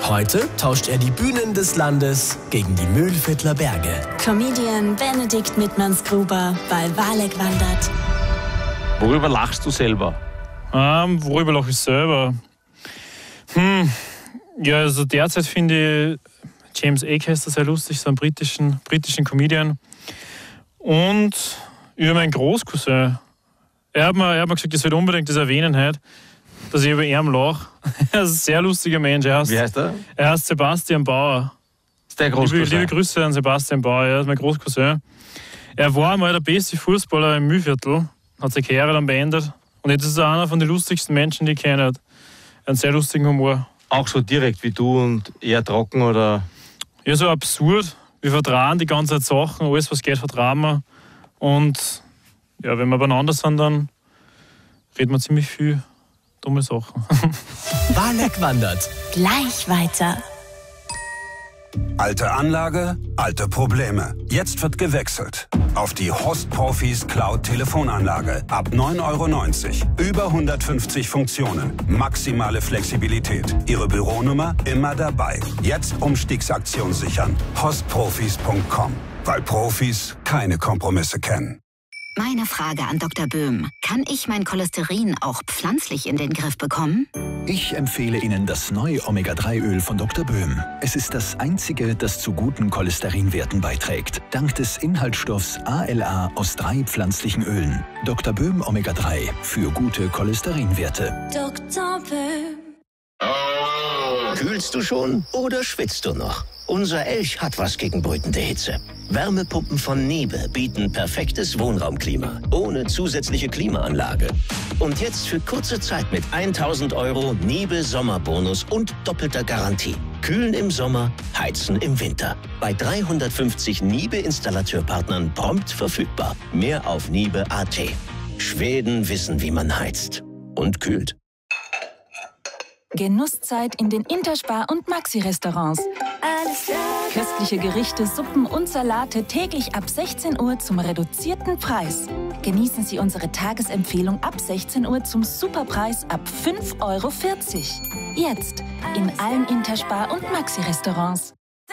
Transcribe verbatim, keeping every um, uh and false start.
Heute tauscht er die Bühnen des Landes gegen die Mühlviertler Berge. Comedian Benedikt Mittmannsgruber bei Walek wandert. Worüber lachst du selber? Ähm, worüber lache ich selber? Hm, ja, also derzeit finde ich James Acaster sehr lustig, so einen britischen, britischen Comedian. Und über meinen Großcousin. Er hat mir, er hat mir gesagt, ich soll unbedingt das erwähnen heute, dass ich über ihn lache. Er ist ein sehr lustiger Mensch. Er heißt, Wie heißt er? Er heißt Sebastian Bauer. Ist der Großcousin? Liebe, liebe Grüße an Sebastian Bauer, er ist mein Großcousin. Er war einmal der beste Fußballer im Mühlviertel, hat seine Karriere dann beendet. Und jetzt ist er einer von den lustigsten Menschen, die ich kenne. Er hat einen sehr lustigen Humor. Auch so direkt wie du und eher trocken, oder? Ja, so absurd. Wir vertrauen die ganze Zeit Sachen, alles was geht, vertrauen wir. Und ja, wenn wir beieinander sind, dann reden wir ziemlich viel dumme Sachen. Walek wandert. Gleich weiter. Alte Anlage, alte Probleme. Jetzt wird gewechselt auf die Host Profis Cloud Telefonanlage. Ab neun Euro neunzig. Über hundertfünfzig Funktionen. Maximale Flexibilität. Ihre Büronummer immer dabei. Jetzt Umstiegsaktion sichern. hostprofis punkt com. Weil Profis keine Kompromisse kennen. Meine Frage an Doktor Böhm. Kann ich mein Cholesterin auch pflanzlich in den Griff bekommen? Ich empfehle Ihnen das neue Omega drei Öl von Doktor Böhm. Es ist das einzige, das zu guten Cholesterinwerten beiträgt. Dank des Inhaltsstoffs A L A aus drei pflanzlichen Ölen. Doktor Böhm Omega drei für gute Cholesterinwerte. Doktor Böhm. Kühlst du schon oder schwitzt du noch? Unser Elch hat was gegen brütende Hitze. Wärmepumpen von Niebe bieten perfektes Wohnraumklima, ohne zusätzliche Klimaanlage. Und jetzt für kurze Zeit mit tausend Euro Niebe Sommerbonus und doppelter Garantie. Kühlen im Sommer, heizen im Winter. Bei dreihundertfünfzig Niebe-Installateurpartnern prompt verfügbar. Mehr auf Niebe punkt a t. Schweden wissen, wie man heizt und kühlt. Genusszeit in den Interspar- und Maxi-Restaurants. Köstliche Gerichte, Suppen und Salate täglich ab sechzehn Uhr zum reduzierten Preis. Genießen Sie unsere Tagesempfehlung ab sechzehn Uhr zum Superpreis ab fünf Euro vierzig. Jetzt in allen Interspar- und Maxi-Restaurants.